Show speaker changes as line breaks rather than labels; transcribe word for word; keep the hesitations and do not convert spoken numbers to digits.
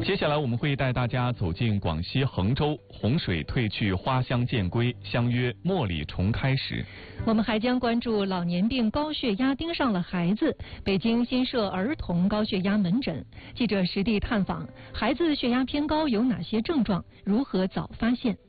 接下来我们会带大家走进广西衡州，洪水退去，花香渐归，相约茉莉重开时。
我们还将关注老年病高血压盯上了孩子，北京新设儿童高血压门诊。记者实地探访，孩子血压偏高有哪些症状？如何早发现？